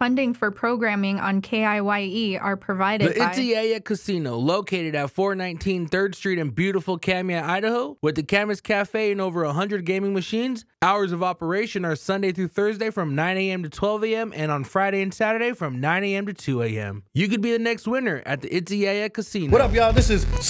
Funding for programming on KIYE are provided The by Itzyaya Casino, located at 419 3rd Street in beautiful Kamia, Idaho, with the Camas Cafe and over 100 gaming machines. Hours of operation are Sunday through Thursday from 9 a.m. to 12 a.m. and on Friday and Saturday from 9 a.m. to 2 a.m. You could be the next winner at the Itzyaya Casino. What up, y'all? This is